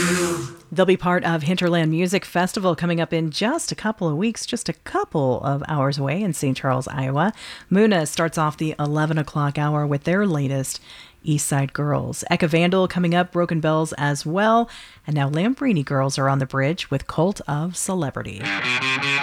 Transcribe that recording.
They'll be part of Hinterland Music Festival coming up in just a couple of weeks, just a couple of hours away in St. Charles, Iowa. Muna starts off the 11 o'clock hour with their latest East Side Girls. Eka Vandal coming up, Broken Bells as well. And now Lambrini Girls are on the bridge with Cult of Celebrity.